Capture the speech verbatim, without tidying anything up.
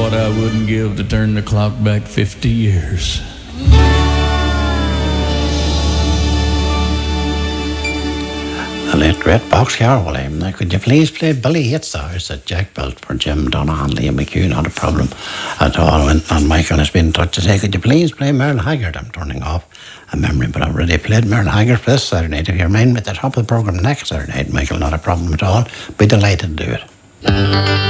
what I wouldn't give to turn the clock back fifty years. The late great Box Carwell. Now, could you please play Billy Hits Stars at Jack Belt for Jim Donohan, Liam McHugh? Not a problem at all. And, and Michael has been in touch to say, could you please play Merle Haggard? I'm turning off a memory, but I've already played Merle Haggard for this Saturday night. If you remind me at the top of the programme next Saturday night, Michael, not a problem at all. Be delighted to do it.